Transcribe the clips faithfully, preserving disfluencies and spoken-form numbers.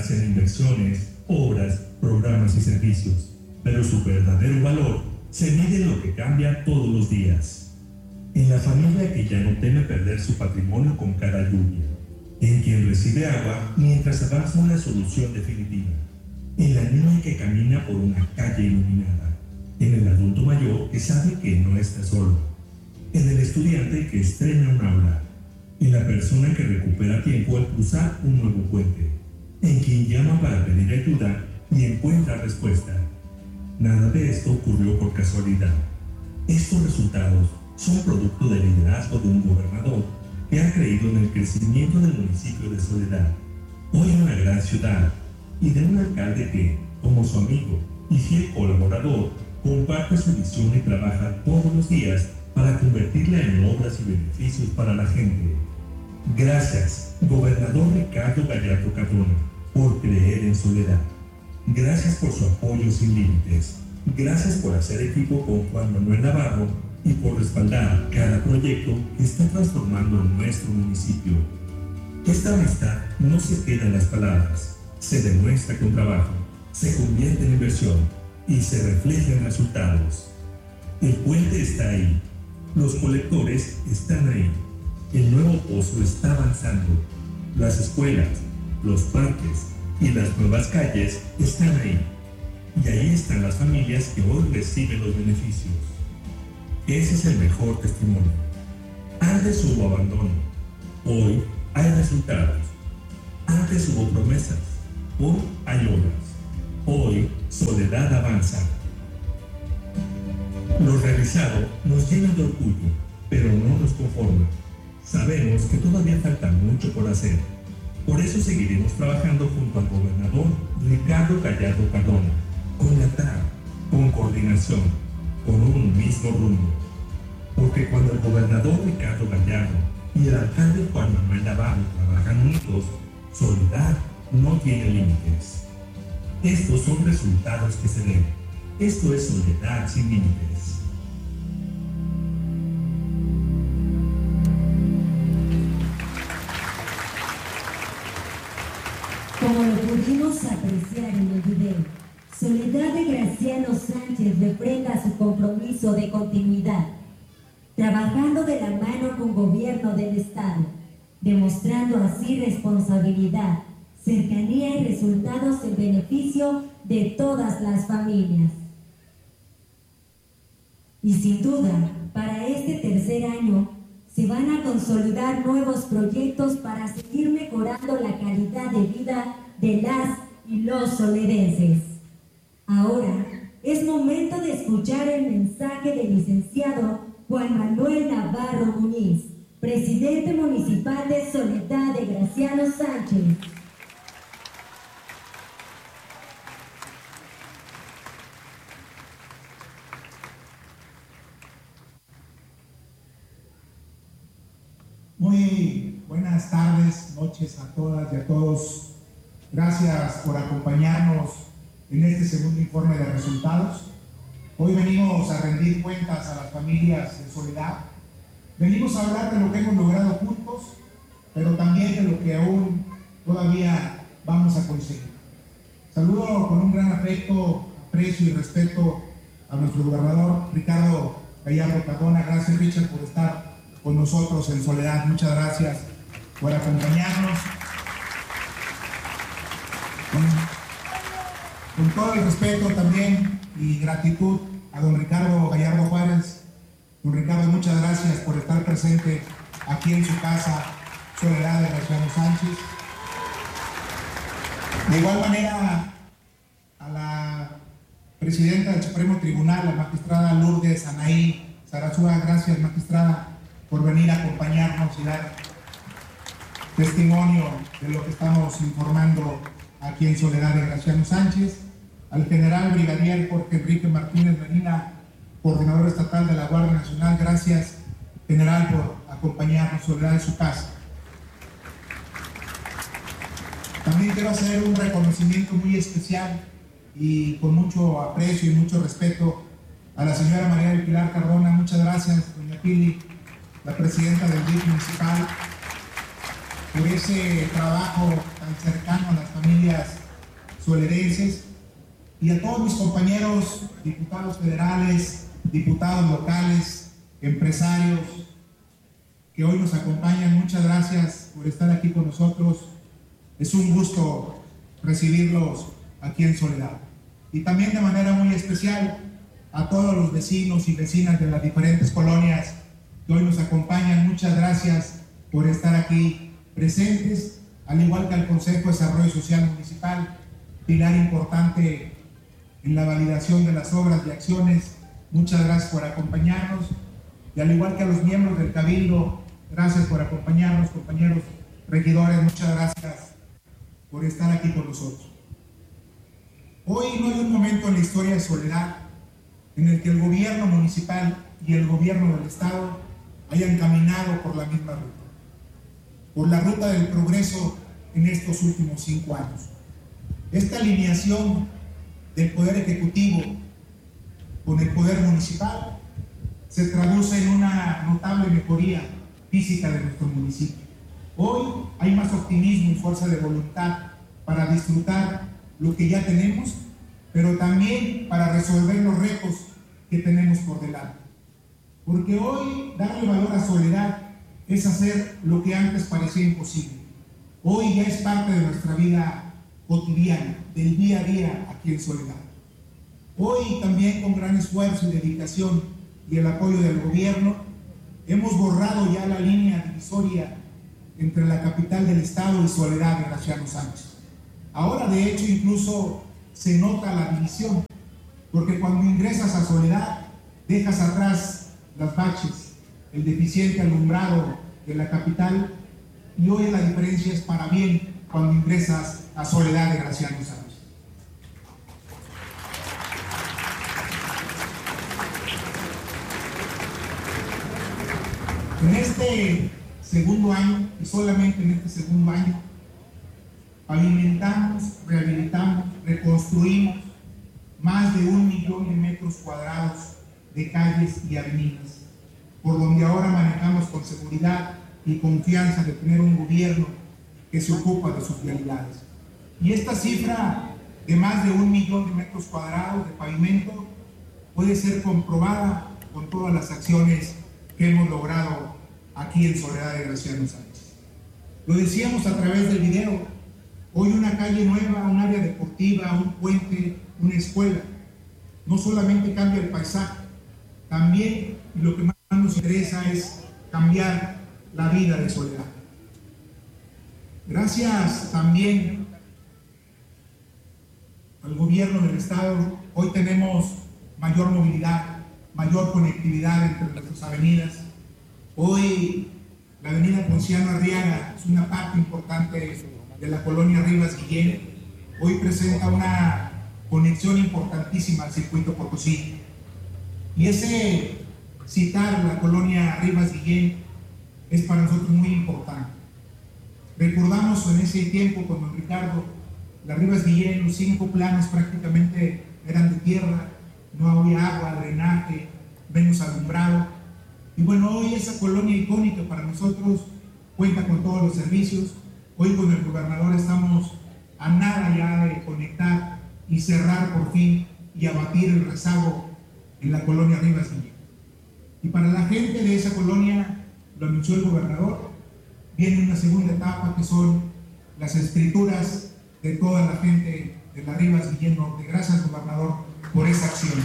base en inversiones, obras, programas y servicios, pero su verdadero valor se mide en lo que cambia todos los días. En la familia que ya no teme perder su patrimonio con cada lluvia, en quien recibe agua mientras avanza una solución definitiva, en la niña que camina por una calle iluminada, en el adulto mayor que sabe que no está solo, en el estudiante que estrena un aula, en la persona que recupera tiempo al cruzar un nuevo puente, en quien llama para pedir ayuda y encuentra respuesta. Nada de esto ocurrió por casualidad. Estos resultados son producto del liderazgo de un gobernador que ha creído en el crecimiento del municipio de Soledad, hoy una gran ciudad, y de un alcalde que, como su amigo y fiel colaborador, comparte su visión y trabaja todos los días para convertirla en obras y beneficios para la gente. Gracias, gobernador Ricardo Gallardo Cardona, por creer en Soledad. Gracias por su apoyo sin límites. Gracias por hacer equipo con Juan Manuel Navarro y por respaldar cada proyecto que está transformando nuestro municipio. Esta amistad no se queda en las palabras, se demuestra con trabajo, se convierte en inversión y se refleja en resultados. El puente está ahí, los colectores están ahí, el nuevo pozo está avanzando, las escuelas, los parques y las nuevas calles están ahí, y ahí están las familias que hoy reciben los beneficios. Ese es el mejor testimonio. Antes hubo abandono, hoy hay resultados. Antes hubo promesas, hoy hay obras. Hoy Soledad avanza. Lo realizado nos llena de orgullo, pero no nos conforma. Sabemos que todavía falta mucho por hacer. Por eso seguiremos trabajando junto al gobernador Ricardo Gallardo Cardona, con lealtad, con coordinación, con un mismo rumbo. Porque cuando el gobernador Ricardo Gallardo y el alcalde Juan Manuel Navarro trabajan unidos, Soledad no tiene límites. Estos son resultados que se ven. Esto es Soledad sin límites. Como lo pudimos apreciar en el video, Soledad de Graciano Sánchez refrenda su compromiso de continuidad, trabajando de la mano con gobierno del Estado, demostrando así responsabilidad, cercanía y resultados en beneficio de todas las familias. Y sin duda, para este tercer año, se van a consolidar nuevos proyectos para seguir mejorando la calidad de vida de las y los soledenses. Ahora es momento de escuchar el mensaje del licenciado Juan Manuel Navarro Muñiz, presidente municipal de Soledad de Graciano Sánchez. Muy buenas tardes, noches a todas y a todos. Gracias por acompañarnos en este segundo informe de resultados. Hoy venimos a rendir cuentas a las familias en Soledad. Venimos a hablar de lo que hemos logrado juntos, pero también de lo que aún todavía vamos a conseguir. Saludo con un gran afecto, aprecio y respeto a nuestro gobernador Ricardo Gallardo Cardona. Gracias, Richard, por estar con nosotros en Soledad. Muchas gracias por acompañarnos. Con, con todo el respeto también y gratitud a don Ricardo Gallardo Juárez. Don Ricardo, muchas gracias por estar presente aquí en su casa, Soledad de Graciano Sánchez. De igual manera, a la presidenta del Supremo Tribunal, la magistrada Lourdes Anaí Sarasúa. Gracias, magistrada, por venir a acompañarnos y dar testimonio de lo que estamos informando aquí en Soledad de Graciano Sánchez. Al general brigadier Jorge Enrique Martínez Medina, coordinador estatal de la Guardia Nacional. Gracias, general, por acompañarnos. Soledad en su casa. También quiero hacer un reconocimiento muy especial y con mucho aprecio y mucho respeto a la señora María del Pilar Cardona. Muchas gracias, doña Pili, la presidenta del D I F municipal, por ese trabajo tan cercano a las familias familias soledenses y a todos mis compañeros diputados federales, diputados locales, empresarios que hoy nos acompañan. Muchas gracias por estar aquí con nosotros. Es un gusto recibirlos aquí en Soledad. Y también de manera muy especial a todos los vecinos y vecinas de las diferentes colonias que hoy nos acompañan. Muchas gracias por estar aquí presentes, al igual que al Consejo de Desarrollo Social Municipal, pilar importante en la validación de las obras y acciones. Muchas gracias por acompañarnos, y al igual que a los miembros del Cabildo, gracias por acompañarnos, compañeros regidores, muchas gracias por estar aquí con nosotros. Hoy no hay un momento en la historia de Soledad en el que el gobierno municipal y el gobierno del estado hayan caminado por la misma ruta, por la ruta del progreso en estos últimos cinco años. Esta alineación del Poder Ejecutivo con el Poder Municipal se traduce en una notable mejoría física de nuestro municipio. Hoy hay más optimismo y fuerza de voluntad para disfrutar lo que ya tenemos, pero también para resolver los retos que tenemos por delante. Porque hoy darle valor a Soledad es hacer lo que antes parecía imposible. Hoy ya es parte de nuestra vida cotidiana, del día a día aquí en Soledad. Hoy también con gran esfuerzo y dedicación y el apoyo del gobierno, hemos borrado ya la línea divisoria entre la capital del estado y Soledad de Graciano Sánchez. Ahora de hecho incluso se nota la división, porque cuando ingresas a Soledad dejas atrás las baches, el deficiente alumbrado de la capital, y hoy la diferencia es para bien cuando ingresas a Soledad de Graciano Sánchez. En este segundo año, y solamente en este segundo año, pavimentamos, rehabilitamos, reconstruimos más de un millón de metros cuadrados de calles y avenidas, por donde ahora manejamos con seguridad y confianza de tener un gobierno que se ocupa de sus vialidades. Y esta cifra de más de un millón de metros cuadrados de pavimento puede ser comprobada con todas las acciones que hemos logrado aquí en Soledad de Graciano Sánchez. Lo decíamos a través del video, hoy una calle nueva, un área deportiva, un puente, una escuela, no solamente cambia el paisaje, también lo que más nos interesa es cambiar la vida de Soledad. Gracias también al gobierno del estado, hoy tenemos mayor movilidad, mayor conectividad entre nuestras avenidas. Hoy la avenida Ponciano Arriaga es una parte importante de la colonia Rivas Guillén. Hoy presenta una conexión importantísima al circuito Potosí. Y ese citar la colonia Rivas Guillén es para nosotros muy importante. Recordamos en ese tiempo con don Ricardo, la Rivas Guillén, los cinco planos prácticamente eran de tierra, no había agua, drenaje, menos alumbrado. Y bueno, hoy esa colonia icónica para nosotros cuenta con todos los servicios. Hoy con el gobernador estamos a nada ya de conectar y cerrar por fin y abatir el rezago en la colonia Rivas Guillén. Y para la gente de esa colonia, lo anunció el gobernador, viene una segunda etapa que son las escrituras de toda la gente de la Rivas Guillén Norte. Gracias, gobernador, por esa acción.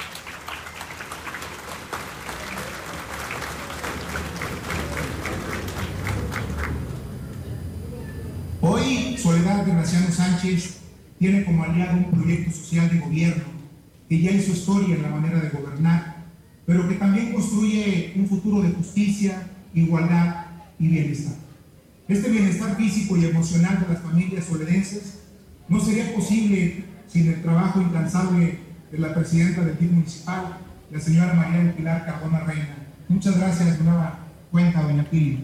Hoy Soledad de Graciano Sánchez tiene como aliado un proyecto social de gobierno que ya hizo historia en la manera de gobernar, pero que también construye un futuro de justicia, igualdad y bienestar. Este bienestar físico y emocional de las familias soledenses no sería posible sin el trabajo incansable de la presidenta del D I F municipal, la señora María del Pilar Cardona Reina. Muchas gracias de nueva cuenta, doña Pili.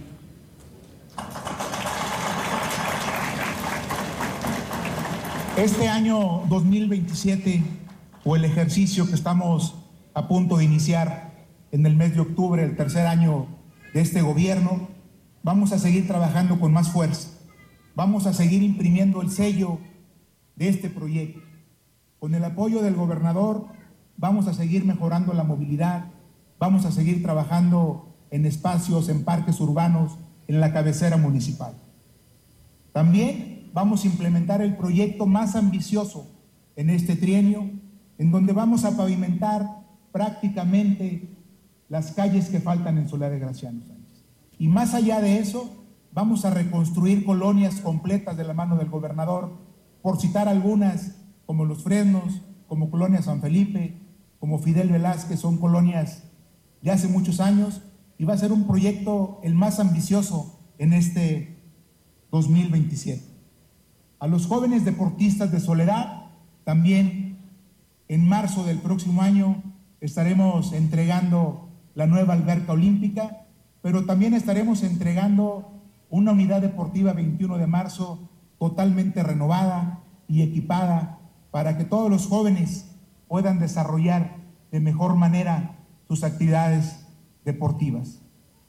Este año dos mil veintisiete, o el ejercicio que estamos a punto de iniciar en el mes de octubre, el tercer año de este gobierno, vamos a seguir trabajando con más fuerza. Vamos a seguir imprimiendo el sello de este proyecto. Con el apoyo del gobernador vamos a seguir mejorando la movilidad, vamos a seguir trabajando en espacios, en parques urbanos, en la cabecera municipal. También vamos a implementar el proyecto más ambicioso en este trienio, en donde vamos a pavimentar prácticamente las calles que faltan en Soledad de Graciano Sánchez. Y más allá de eso, vamos a reconstruir colonias completas de la mano del gobernador, por citar algunas, como Los Fresnos, como Colonia San Felipe, como Fidel Velázquez, son colonias de hace muchos años, y va a ser un proyecto el más ambicioso en este dos mil veintisiete. A los jóvenes deportistas de Soledad, también en marzo del próximo año estaremos entregando la nueva alberca olímpica, pero también estaremos entregando una unidad deportiva veintiuno de marzo totalmente renovada y equipada para que todos los jóvenes puedan desarrollar de mejor manera sus actividades deportivas.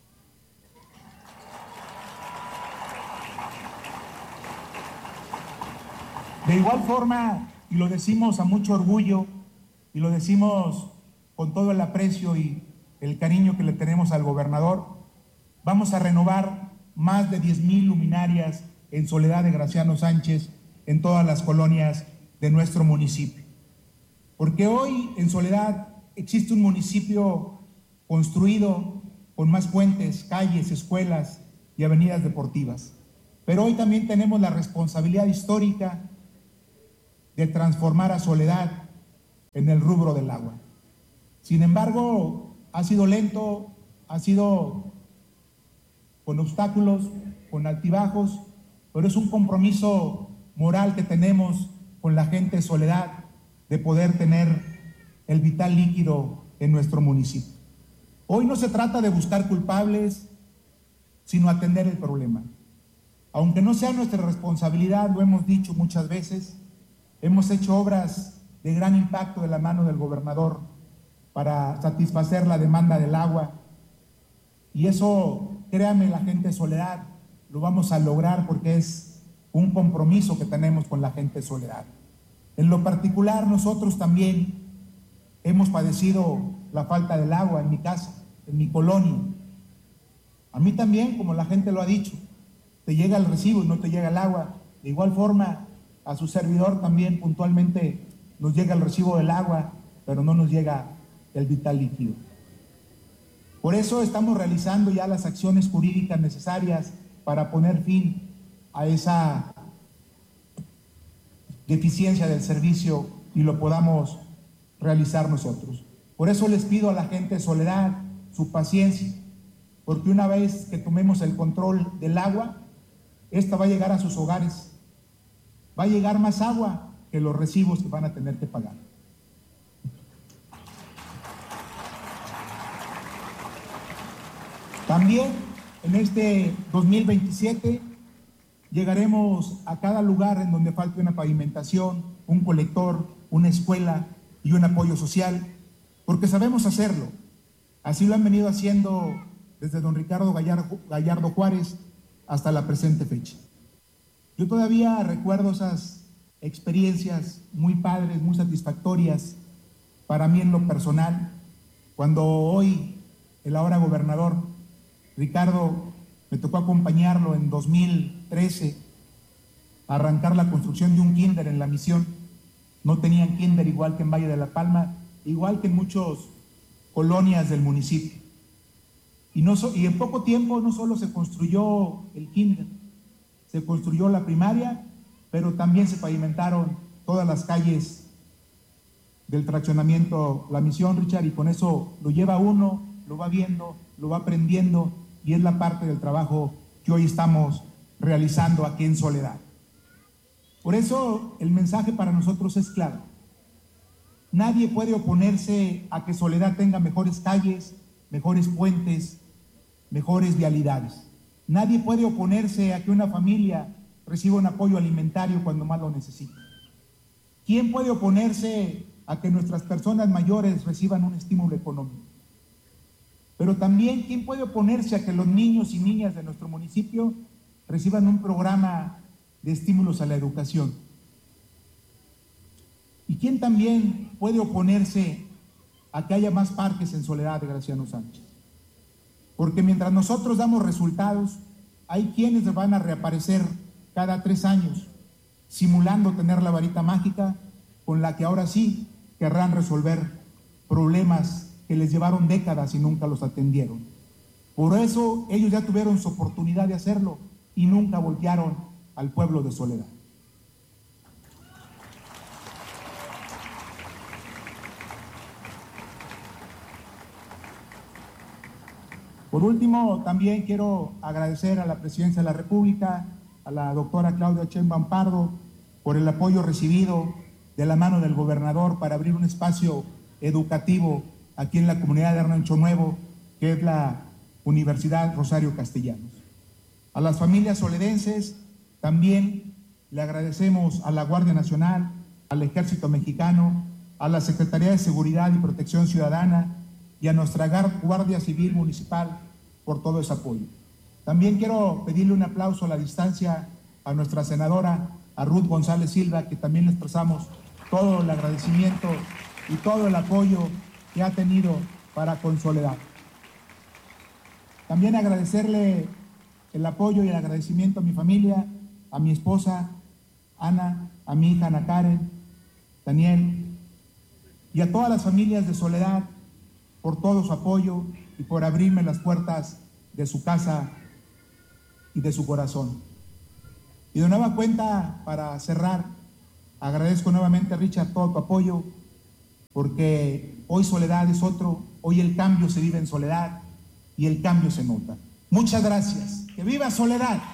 De igual forma, y lo decimos a mucho orgullo, y lo decimos con todo el aprecio y el cariño que le tenemos al gobernador, vamos a renovar más de diez mil luminarias en Soledad de Graciano Sánchez, en todas las colonias de nuestro municipio. Porque hoy en Soledad existe un municipio construido con más puentes, calles, escuelas y avenidas deportivas. Pero hoy también tenemos la responsabilidad histórica de transformar a Soledad en el rubro del agua. Sin embargo, ha sido lento, ha sido con obstáculos, con altibajos, pero es un compromiso moral que tenemos con la gente de Soledad de poder tener el vital líquido en nuestro municipio. Hoy no se trata de buscar culpables, sino atender el problema. Aunque no sea nuestra responsabilidad, lo hemos dicho muchas veces, hemos hecho obras de gran impacto de la mano del gobernador para satisfacer la demanda del agua. Y eso, créame, la gente de Soledad, lo vamos a lograr porque es un compromiso que tenemos con la gente de Soledad. En lo particular, nosotros también hemos padecido la falta del agua en mi casa, en mi colonia. A mí también, como la gente lo ha dicho, te llega el recibo y no te llega el agua. De igual forma, a su servidor también puntualmente nos llega el recibo del agua, pero no nos llega el vital líquido. Por eso estamos realizando ya las acciones jurídicas necesarias para poner fin a esa deficiencia del servicio y lo podamos realizar nosotros. Por eso les pido a la gente de Soledad su paciencia, porque una vez que tomemos el control del agua, esta va a llegar a sus hogares. Va a llegar más agua que los recibos que van a tener que pagar. También en este dos mil veintisiete llegaremos a cada lugar en donde falte una pavimentación, un colector, una escuela y un apoyo social, porque sabemos hacerlo. Así lo han venido haciendo desde don Ricardo Gallardo, Gallardo Juárez hasta la presente fecha. Yo todavía recuerdo esas experiencias muy padres, muy satisfactorias para mí en lo personal, cuando hoy el ahora gobernador Ricardo me tocó acompañarlo en dos mil trece a arrancar la construcción de un kinder en La Misión. No tenían kinder igual que en Valle de la Palma, igual que en muchas colonias del municipio. Y, no so, y en poco tiempo no solo se construyó el kinder, se construyó la primaria, pero también se pavimentaron todas las calles del fraccionamiento La Misión, Richard, y con eso lo lleva uno, lo va viendo, lo va aprendiendo, y es la parte del trabajo que hoy estamos realizando aquí en Soledad. Por eso el mensaje para nosotros es claro. Nadie puede oponerse a que Soledad tenga mejores calles, mejores puentes, mejores vialidades. Nadie puede oponerse a que una familia reciba un apoyo alimentario cuando más lo necesita. ¿Quién puede oponerse a que nuestras personas mayores reciban un estímulo económico? Pero también, ¿quién puede oponerse a que los niños y niñas de nuestro municipio reciban un programa de estímulos a la educación? quién también puede oponerse a que haya más parques en Soledad de Graciano Sánchez? Porque mientras nosotros damos resultados, hay quienes van a reaparecer cada tres años, simulando tener la varita mágica con la que ahora sí querrán resolver problemas que les llevaron décadas y nunca los atendieron. Por eso ellos ya tuvieron su oportunidad de hacerlo y nunca voltearon al pueblo de Soledad. Por último, también quiero agradecer a la Presidencia de la República, a la doctora Claudia Sheinbaum Pardo, por el apoyo recibido de la mano del gobernador para abrir un espacio educativo aquí en la comunidad de Rancho Nuevo, que es la Universidad Rosario Castellanos. A las familias soledenses también le agradecemos a la Guardia Nacional, al Ejército Mexicano, a la Secretaría de Seguridad y Protección Ciudadana y a nuestra Guardia Civil Municipal por todo ese apoyo. También quiero pedirle un aplauso a la distancia a nuestra senadora, a Ruth González Silva, que también le expresamos todo el agradecimiento y todo el apoyo que ha tenido para con Soledad. También agradecerle el apoyo y el agradecimiento a mi familia, a mi esposa Ana, a mi hija Ana Karen, Daniel, y a todas las familias de Soledad por todo su apoyo y por abrirme las puertas de su casa y de su corazón. Y de nueva cuenta, para cerrar, agradezco nuevamente, Richard, todo tu apoyo, porque hoy Soledad es otro, hoy el cambio se vive en Soledad y el cambio se nota. Muchas gracias. ¡Que viva Soledad!